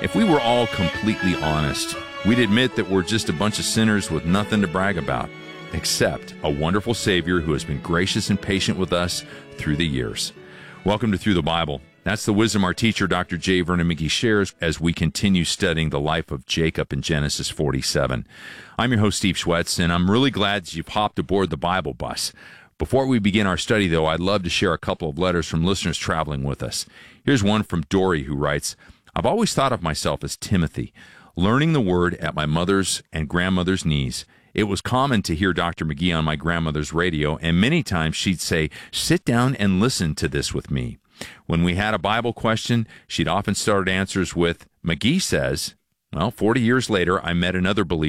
If we were all completely honest, we'd admit that we're just a bunch of sinners with nothing to brag about, except a wonderful Savior who has been gracious and patient with us through the years. Welcome to Through the Bible. That's the wisdom our teacher, Dr. J. Vernon McGee, shares as we continue studying the life of Jacob in Genesis 47. I'm your host, Steve Schwetz, and I'm really glad you've hopped aboard the Bible bus. Before we begin our study, though, I'd love to share a couple of letters from listeners traveling with us. Here's one from Dory, who writes, I've always thought of myself as Timothy, learning the Word at my mother's and grandmother's knees. It was common to hear Dr. McGee on my grandmother's radio, and many times she'd say, sit down and listen to this with me. When we had a Bible question, she'd often start answers with, McGee says. Well, 40 years later, I met another believer